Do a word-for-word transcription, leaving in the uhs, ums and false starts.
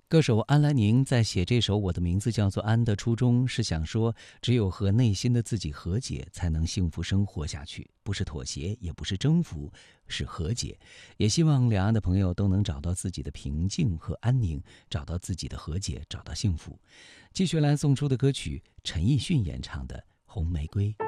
歌手安来宁在写这首《我的名字叫做安》的初衷是想说，只有和内心的自己和解，才能幸福生活下去，不是妥协，也不是征服，是和解。也希望两岸的朋友都能找到自己的平静和安宁，找到自己的和解，找到幸福。继续来送出的歌曲，陈奕迅演唱的《红玫瑰》。